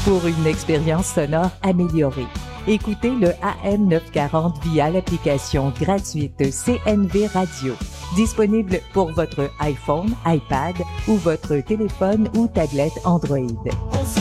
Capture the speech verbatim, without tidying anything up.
pour une expérience sonore améliorée. Écoutez le A M neuf cent quarante via l'application gratuite C N V Radio, disponible pour votre iPhone, iPad ou votre téléphone ou tablette Android.